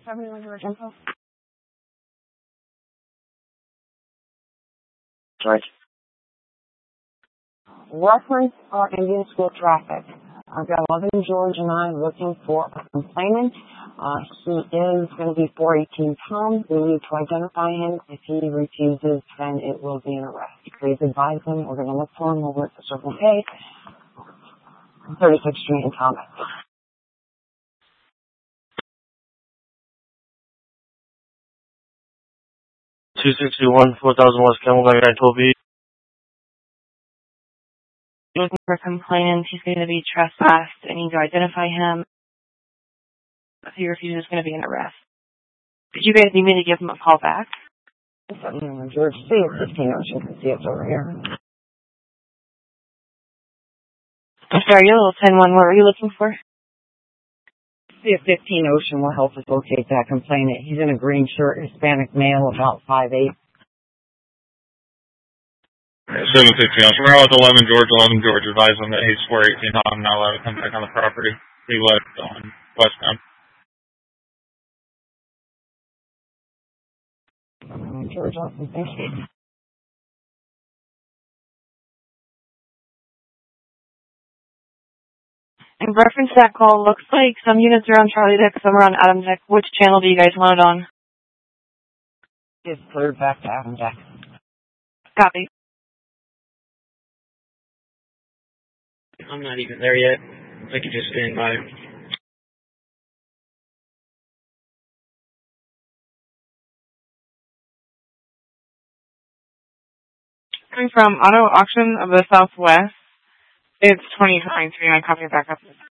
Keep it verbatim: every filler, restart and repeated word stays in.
seventy-one George info. George. Reference our Indian school traffic. I've got eleven George and I looking for a complainant. Uh, he is going to be four eighteen pounds. We need to identify him. If he refuses, then it will be an arrest. Please advise him. We're going to look for him over at the Circle K, thirty-sixth Street in Thomas. two sixty-one, four thousand West Camelback, nine twelve B. Looking for a complainant. He's going to be trespassed. I need to identify him. If he refuses, it's going to be an arrest. Did you guys need me to give him a call back? seventy-one George, see if fifteen Ocean can see us over here. I'm sorry, you're a little ten one. What were you looking for? See if fifteen Ocean will help us locate that complainant. He's in a green shirt, Hispanic male, about five eight. seven fifteen Ocean. We're out with eleven George, eleven George. Advise him that he's four eighteen. I'm not allowed to come back on the property. He left on westbound. George, awesome. Thank you. In reference to that call, looks like some units are on Charlie Deck, some are on Adam Deck. Which channel do you guys want it on? It's cleared back to Adam Deck. Copy. I'm not even there yet. I could just stand by. Coming from Auto Auction of the Southwest, it's twenty-nine, twenty-nine, copy back up.